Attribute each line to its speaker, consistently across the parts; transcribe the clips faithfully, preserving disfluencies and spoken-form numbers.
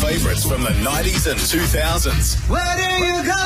Speaker 1: favourites from the nineties and two thousands.
Speaker 2: Where do you go?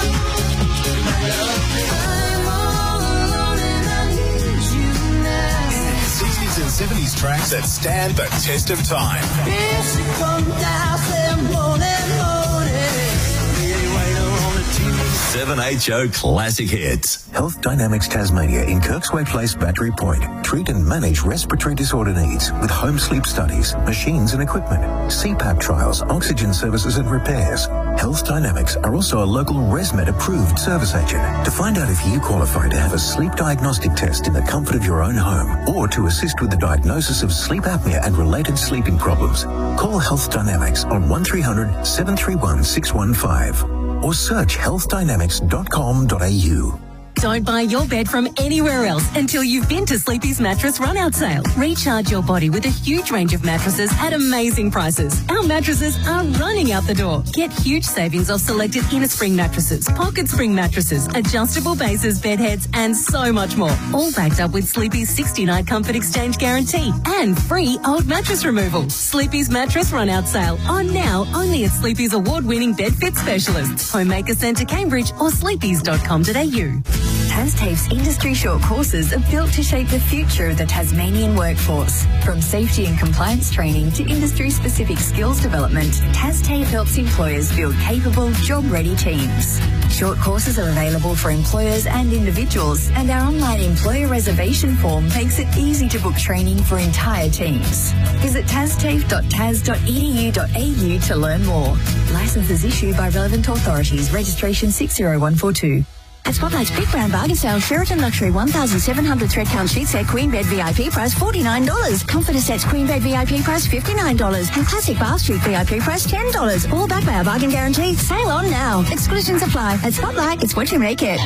Speaker 2: I'm all alone and I need you now.
Speaker 1: sixties and seventies tracks that stand the test of time.
Speaker 2: If she come down, say morning, morning. Really wait on the T V.
Speaker 1: seven H O Classic Hits.
Speaker 3: Health Dynamics Tasmania in Kirksway Place, Battery Point. Treat and manage respiratory disorder needs with home sleep studies, machines and equipment, C PAP trials, oxygen services and repairs. Health Dynamics are also a local ResMed approved service agent. To find out if you qualify to have a sleep diagnostic test in the comfort of your own home or to assist with the diagnosis of sleep apnea and related sleeping problems, call Health Dynamics on one three hundred, seven three one, six one five or search health dynamics dot com dot a u.
Speaker 4: Don't buy your bed from anywhere else until you've been to Sleepy's Mattress Run-Out Sale. Recharge your body with a huge range of mattresses at amazing prices. Our mattresses are running out the door. Get huge savings off selected inner spring mattresses, pocket spring mattresses, adjustable bases, bed heads, and so much more. All backed up with Sleepy's sixty-night comfort exchange guarantee and free old mattress removal. Sleepy's Mattress Run-Out Sale on now only at Sleepy's award-winning bed fit specialists, Homemaker Centre Cambridge or sleepys dot com dot a u.
Speaker 5: TasTAFE's industry short courses are built to shape the future of the Tasmanian workforce. From safety and compliance training to industry-specific skills development, TasTAFE helps employers build capable, job-ready teams. Short courses are available for employers and individuals, and our online employer reservation form makes it easy to book training for entire teams. Visit tastafe dot tas dot e d u dot a u to learn more. Licenses issued by relevant authorities. Registration six zero one four two.
Speaker 6: At Spotlight's Big Brown Bargain Sale, Sheraton Luxury one thousand seven hundred thread count sheet set Queen Bed V I P price forty-nine dollars. Comforter sets Queen Bed V I P price fifty-nine dollars. And Classic Bath Street V I P price ten dollars. All backed by our bargain guarantee. Sale on now. Exclusions apply. At Spotlight, it's what you make it.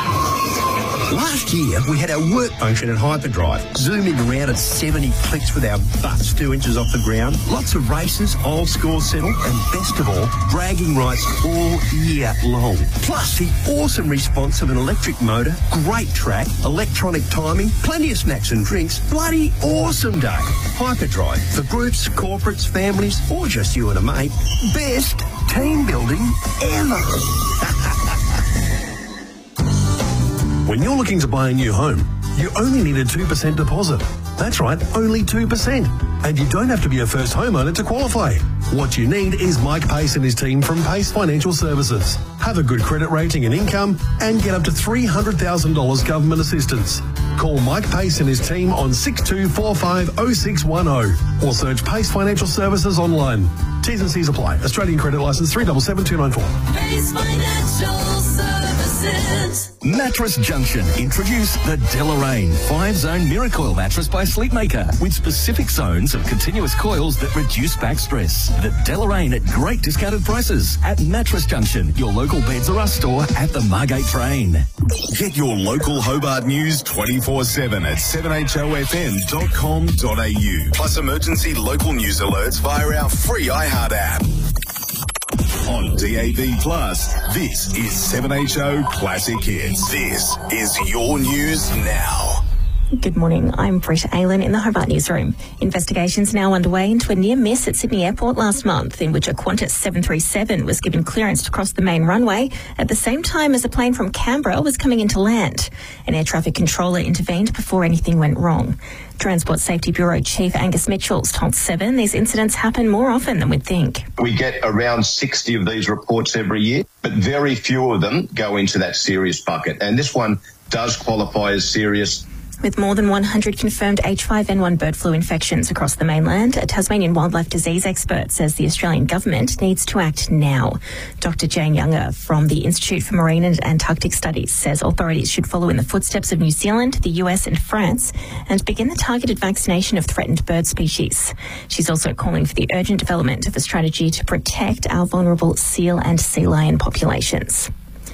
Speaker 7: Last year, we had our work function at Hyperdrive, zooming around at seventy clicks with our butts two inches off the ground. Lots of races, old score settled, and best of all, bragging rights all year long. Plus, the awesome response of an electric motor, great track, electronic timing, plenty of snacks and drinks. Bloody awesome day. Hyperdrive, for groups, corporates, families, or just you and a mate. Best team building ever.
Speaker 8: When you're looking to buy a new home, you only need a two percent deposit. That's right, only two percent. And you don't have to be a first homeowner to qualify. What you need is Mike Pace and his team from Pace Financial Services. Have a good credit rating and income and get up to three hundred thousand dollars government assistance. Call Mike Pace and his team on six two four five oh six one oh or search Pace Financial Services online. T's and C's apply. Australian credit licence three seven seven two nine four.
Speaker 2: Pace Financial Services.
Speaker 1: Mattress Junction introduce the Deloraine five-zone Miracoil mattress by Sleepmaker with specific zones of continuous coils that reduce back stress. The Deloraine at great discounted prices at Mattress Junction, your local Beds R Us store at the Margate Train. Get your local Hobart news twenty-four seven at seven h o f m dot com dot a u. Plus emergency local news alerts via our free iHeart app. On D A B Plus, this is seven H O Classic Hits. This is your news now.
Speaker 9: Good morning. I'm Britt Aylan in the Hobart Newsroom. Investigations now underway into a near miss at Sydney Airport last month in which a Qantas seven thirty-seven was given clearance to cross the main runway at the same time as a plane from Canberra was coming into land. An air traffic controller intervened before anything went wrong. Transport Safety Bureau Chief Angus Mitchell's told Seven these incidents happen more often than we'd think.
Speaker 10: We get around sixty of these reports every year, but very few of them go into that serious bucket. And this one does qualify as serious.
Speaker 9: With more than one hundred confirmed H five N one bird flu infections across the mainland, a Tasmanian wildlife disease expert says the Australian government needs to act now. Doctor Jane Younger from the Institute for Marine and Antarctic Studies says authorities should follow in the footsteps of New Zealand, the U S and France and begin the targeted vaccination of threatened bird species. She's also calling for the urgent development of a strategy to protect our vulnerable seal and sea lion populations.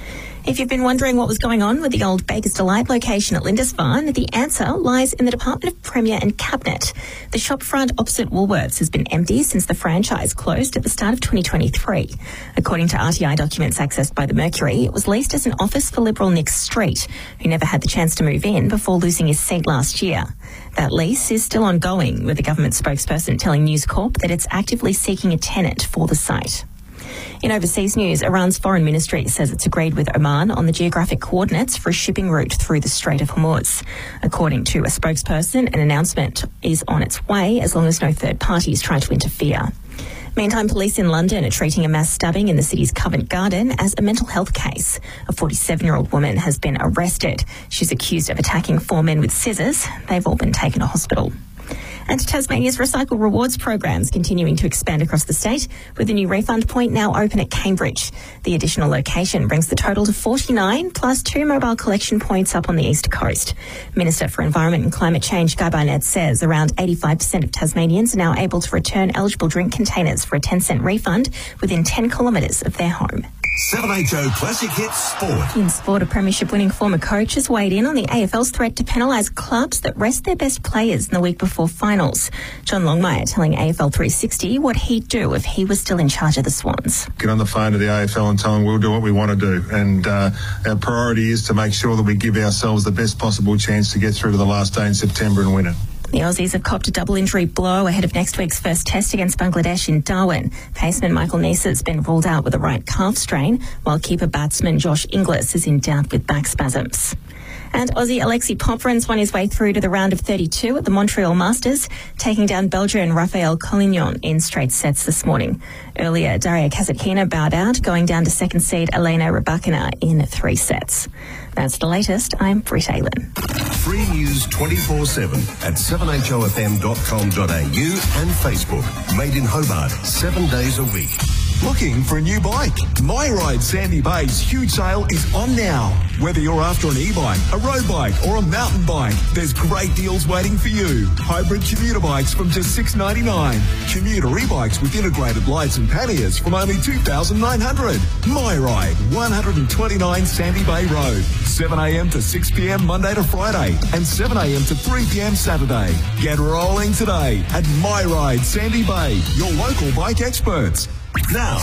Speaker 9: If you've been wondering what was going on with the old Baker's Delight location at Lindisfarne, the answer lies in the Department of Premier and Cabinet. The shopfront opposite Woolworths has been empty since the franchise closed at the start of twenty twenty-three. According to R T I documents accessed by the Mercury, it was leased as an office for Liberal Nick Street, who never had the chance to move in before losing his seat last year. That lease is still ongoing, with the government spokesperson telling News Corp that it's actively seeking a tenant for the site. In overseas news, Iran's foreign ministry says it's agreed with Oman on the geographic coordinates for a shipping route through the Strait of Hormuz. According to a spokesperson, an announcement is on its way as long as no third parties try to interfere. Meantime, police in London are treating a mass stabbing in the city's Covent Garden as a mental health case. A forty-seven-year-old woman has been arrested. She's accused of attacking four men with scissors. They've all been taken to hospital. And Tasmania's Recycle Rewards program is continuing to expand across the state, with a new refund point now open at Cambridge. The additional location brings the total to forty-nine, plus two mobile collection points up on the east coast. Minister for Environment and Climate Change, Guy Barnett, says around eighty-five percent of Tasmanians are now able to return eligible drink containers for a ten cent refund within ten kilometres of their home.
Speaker 11: seven H O Classic Hits Sport.
Speaker 9: In sport, a premiership-winning former coach has weighed in on the A F L's threat to penalise clubs that rest their best players in the week before finals. John Longmire telling A F L three sixty what he'd do if he was still in charge of the Swans.
Speaker 12: Get on the phone to the A F L and tell them we'll do what we want to do. And uh, our priority is to make sure that we give ourselves the best possible chance to get through to the last day in September and win it.
Speaker 9: The Aussies have copped a double injury blow ahead of next week's first test against Bangladesh in Darwin. Paceman Michael Neser has been ruled out with a right calf strain, while keeper batsman Josh Inglis is in doubt with back spasms. And Aussie Alexei Popyrin's won his way through to the round of thirty-two at the Montreal Masters, taking down Belgian Rafael Collignon in straight sets this morning. Earlier, Daria Kasatkina bowed out, going down to second seed Elena Rybakina in three sets. That's the latest. I'm Britt Aylen.
Speaker 11: Free news twenty-four seven at seven h o f m dot com dot a u and Facebook. Made in Hobart, seven days a week.
Speaker 13: Looking for a new bike? MyRide Sandy Bay's huge sale is on now. Whether you're after an e-bike, a road bike or a mountain bike, there's great deals waiting for you. Hybrid commuter bikes from just six dollars ninety-nine. Commuter e-bikes with integrated lights and panniers from only two thousand nine hundred dollars. MyRide, one twenty-nine Sandy Bay Road. seven a m to six p m Monday to Friday and seven a m to three p m Saturday. Get rolling today at MyRide Sandy Bay, your local bike experts.
Speaker 11: Now,